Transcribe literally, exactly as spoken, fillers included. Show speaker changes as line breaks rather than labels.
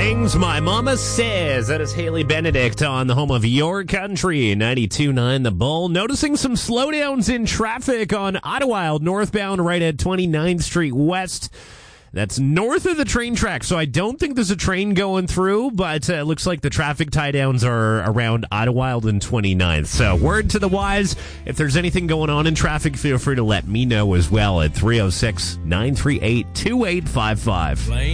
Things My Mama Says. That is Haley Benedict on the home of your country, ninety-two point nine The Bull. Noticing some slowdowns in traffic on Idlewild, northbound right at twenty-ninth Street West. That's north of the train track, so I don't think there's a train going through, but uh, it looks like the traffic tie-downs are around Idlewild and twenty-ninth. So word to the wise, if there's anything going on in traffic, feel free to let me know as well at three oh six, nine three eight, two eight five five.